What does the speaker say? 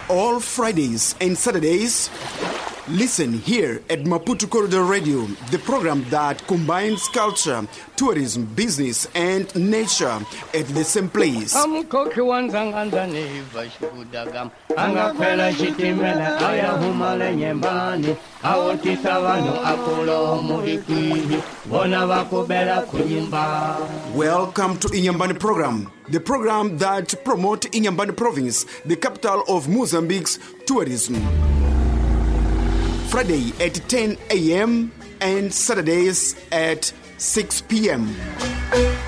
all Fridays and Saturdays. Listen here at Maputo Corridor Radio, the program that combines culture, tourism, business, and nature at the same place. Welcome to Inyambani program, the program that promotes Inyambani province, the capital of Mozambique's tourism. Friday at 10 a.m. and Saturdays at 6 p.m.